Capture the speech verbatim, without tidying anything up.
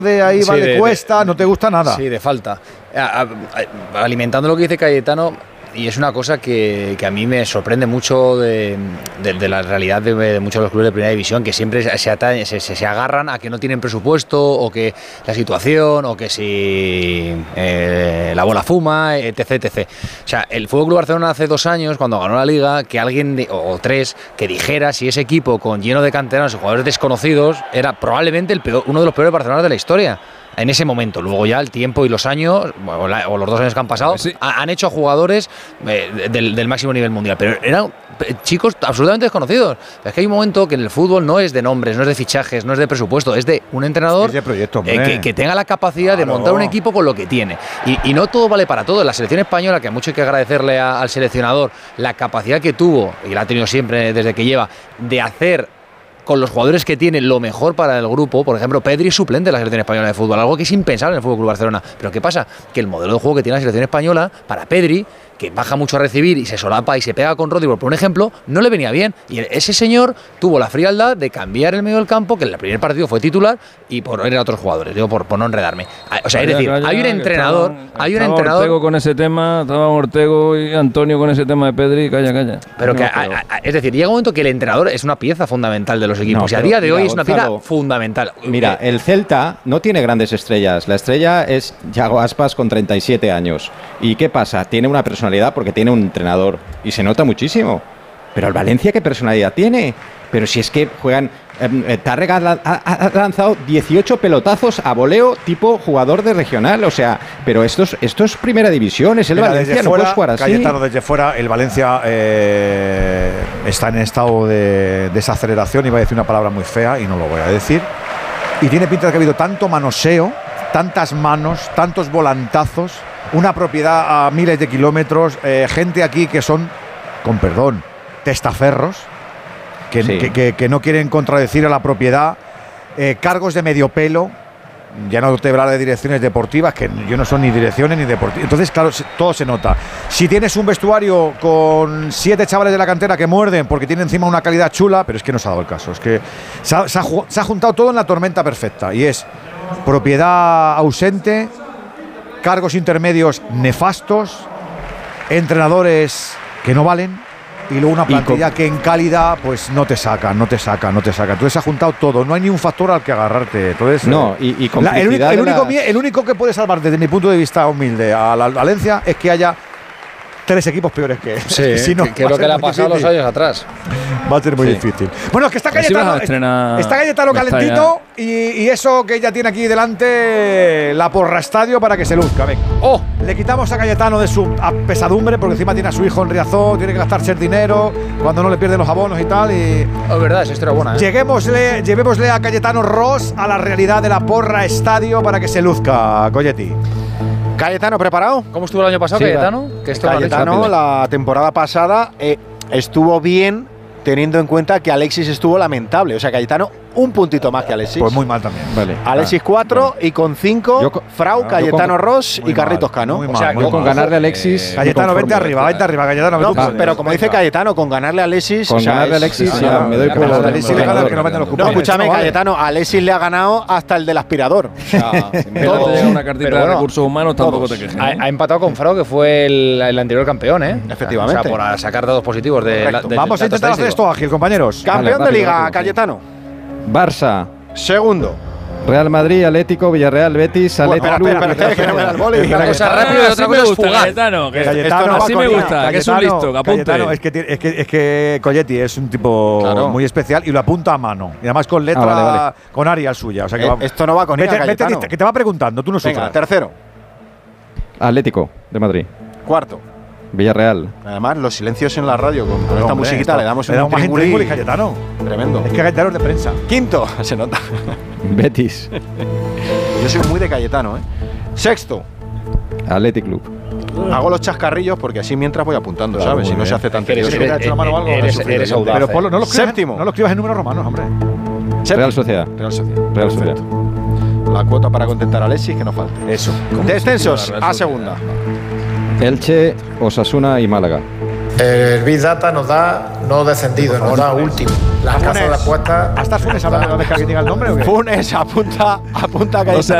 de ahí, sí, vale, de, cuesta, de, no te gusta nada. Sí, de falta. A, a, a, alimentando lo que dice Cayetano, y es una cosa que, que a mí me sorprende mucho de, de, de la realidad de, de muchos de los clubes de primera división, que siempre se, atañe, se, se, se agarran a que no tienen presupuesto, o que la situación, o que si eh, la bola fuma, etc, etcétera. O sea, el F C Barcelona hace dos años, cuando ganó la Liga, que alguien, de, o tres, que dijera si ese equipo con lleno de canteranos y jugadores desconocidos era probablemente el peor, uno de los peores Barcelonas de la historia. En ese momento, luego ya el tiempo y los años, o, la, o los dos años que han pasado, sí. ha, han hecho jugadores eh, del, del máximo nivel mundial, pero eran chicos absolutamente desconocidos. Es que hay un momento que en el fútbol no es de nombres, no es de fichajes, no es de presupuesto, es de un entrenador es de proyecto, eh, que, que tenga la capacidad claro. de montar un equipo con lo que tiene. Y, y no todo vale para todo. En la selección española, que a mucho hay que agradecerle a, al seleccionador la capacidad que tuvo, y la ha tenido siempre desde que lleva, de hacer con los jugadores que tiene lo mejor para el grupo. Por ejemplo, Pedri es suplente de la selección española de fútbol, algo que es impensable en el F C Barcelona. Pero ¿qué pasa? Que el modelo de juego que tiene la selección española, para Pedri, que baja mucho a recibir y se solapa y se pega con Rodri, por un ejemplo, no le venía bien. Y ese señor tuvo la frialdad de cambiar el medio del campo, que en el primer partido fue titular, y poner a otros jugadores, digo, por, por no enredarme. O sea, es decir, calla, hay un entrenador... Estaba, hay un estaba entrenador Ortego con ese tema, estaba Ortego y Antonio con ese tema de Pedri, calla, calla. Pero que, a, a, es decir, llega un momento que el entrenador es una pieza fundamental de los equipos, no, y a día de mira, hoy es una Gonzalo, pieza fundamental. Mira, el Celta no tiene grandes estrellas. La estrella es Yago Aspas con treinta y siete años. ¿Y qué pasa? Tiene una personalidad porque tiene un entrenador y se nota muchísimo. Pero el Valencia, ¿qué personalidad tiene? Pero si es que juegan... Eh, Tárrega ha, ha, ha lanzado dieciocho pelotazos a voleo tipo jugador de regional, o sea, pero esto es, esto es primera división, es el Mira, Valencia, no fuera, puedes jugar así. Cayetano, desde fuera, el Valencia eh, está en estado de desaceleración, iba a decir una palabra muy fea y no lo voy a decir, y tiene pinta de que ha habido tanto manoseo, tantas manos, tantos volantazos, una propiedad a miles de kilómetros, eh, gente aquí que son, con perdón, testaferros, que, sí. que, que, que no quieren contradecir a la propiedad, eh, cargos de medio pelo, ya no te hablar de direcciones deportivas, que yo no son ni direcciones ni deportivas. Entonces, claro, todo se nota. Si tienes un vestuario con siete chavales de la cantera que muerden porque tienen encima una calidad chula, pero es que no se ha dado el caso. Es que se ha, se ha, se ha juntado todo en la tormenta perfecta, y es propiedad ausente, cargos intermedios nefastos, entrenadores que no valen, y luego una plantilla que en calidad pues no te saca, no te saca, no te saca. Entonces se ha juntado todo, no hay ni un factor al que agarrarte. Entonces, no, y, y la, el, único, el, único, la... el único que puede salvar desde mi punto de vista humilde a la Valencia es que haya tres equipos peores que él. Sí, si no, que, que es lo que le ha pasado difícil. Los años atrás. Va a ser muy sí. difícil. Bueno, es que está Cayetano, está Cayetano calentito y, y eso que ella tiene aquí delante, la Porra Estadio, para que se luzca. Venga. Oh, le quitamos a Cayetano de su pesadumbre, porque encima tiene a su hijo en Riazor, tiene que gastarse el dinero cuando no le pierden los abonos y tal. Y oh, es verdad, esa historia buena. ¿eh? Lleguémosle, llevémosle a Cayetano Ross a la realidad de la Porra Estadio para que se luzca, Coyetti. Cayetano, ¿preparado? ¿Cómo estuvo el año pasado, sí, Cayetano? Que esto Cayetano, la temporada pasada eh, estuvo bien, teniendo en cuenta que Alexis estuvo lamentable. O sea, Cayetano, un puntito más que Alexis. Pues muy mal también. Vale. Alexis cuatro vale. y con cinco, yo, Frau, Cayetano con, Ross y Carlitos Cano. Muy mal, o sea, muy con mal. Ganarle a Alexis. Eh, Cayetano, vente arriba, vente arriba, Cayetano. No, no, pero como dice Cayetano, con ganarle a Alexis. Con o sea, ganarle a Alexis, ya me doy por. No, escúchame, Cayetano, a Alexis le ha ganado hasta el del aspirador. O sea, si me no te llega una cartita de recursos humanos, tampoco te quejes. Ha empatado con Frau, que fue el anterior campeón, ¿eh? Efectivamente. O sea, por sacar datos positivos de. Vamos a intentar hacer esto ágil, compañeros. Campeón de Liga, Cayetano. Barça. Segundo. Real Madrid, Atlético, Villarreal, Betis, Atlético. Bueno, espera, espera, espera, que no me da el boli. Una cosa rápida y otra cosa es jugar. Cayetano, que Cayetano, así me gusta, que es un listo, que apunte. Cayetano, es que, es que, es que Coyetti es un tipo claro. muy especial y lo apunta a mano. Y además con letra, ah, vale, vale. con Arial suya. O sea que eh, va, esto no va con ella, Cayetano. Que te va preguntando, tú no sufras. Venga, tercero. Atlético, de Madrid. Cuarto. Villarreal. Además, los silencios en la radio con esta hombre, musiquita esto, le damos le un damos más tringuli Cayetano. Tremendo. Es que Cayetano es de prensa. Quinto, se nota. Betis. Yo soy muy de Cayetano, ¿eh? Sexto. Athletic Club. Hago los chascarrillos porque así mientras voy apuntando, claro, ¿sabes? Si no se hace tan tedioso. ¿Eres, eres, algo, eres, eres audaz. Pero Polo, no lo escribas, Séptimo. No lo escribas en números romanos, hombre. Séptimo. Real Sociedad. Real Sociedad. Real Sociedad. La cuota para contentar a Alexis, que no falte. Eso. Descensos a segunda. Elche, Osasuna y Málaga. El Big Data nos da no descendido, nos da último. Las casas de apuestas. ¿Hasta Funes hablando de que alguien diga el nombre o qué? Funes, apunta, apunta que O sea,